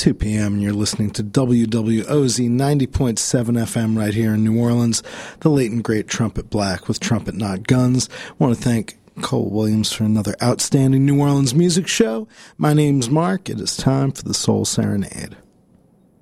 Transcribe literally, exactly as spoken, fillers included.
two p.m. and you're listening to W W O Z ninety point seven F M right here in New Orleans, the late and great Trumpet Black with Trumpet Not Guns. I want to thank Cole Williams for another outstanding New Orleans music show. My name's Mark. It is time for the Soul Serenade.